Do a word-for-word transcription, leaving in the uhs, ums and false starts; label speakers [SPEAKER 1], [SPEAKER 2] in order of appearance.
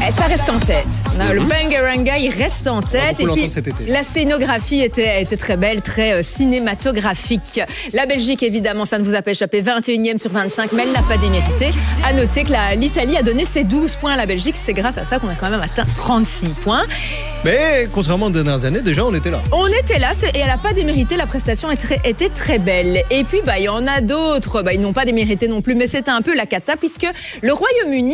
[SPEAKER 1] ça reste en tête. Mm-hmm. Le Bangaranga, il reste en tête.
[SPEAKER 2] Et puis,
[SPEAKER 1] cet été. La scénographie était, était très belle, très euh, cinématographique. La Belgique, évidemment, ça ne vous a pas échappé, vingt et unième sur vingt-cinq, mais elle n'a pas démérité. À noter que l'Italie a donné ses douze points à la Belgique. C'est grâce à ça qu'on a quand même atteint trente-six points.
[SPEAKER 2] Mais contrairement aux dernières années, déjà, on était là.
[SPEAKER 1] On était là et elle n'a pas démérité. La prestation était très, était très belle. Et puis, bah, il y en a d'autres. Bah, ils n'ont pas démérité non plus, mais c'était un peu la cata puisque le Royaume-Uni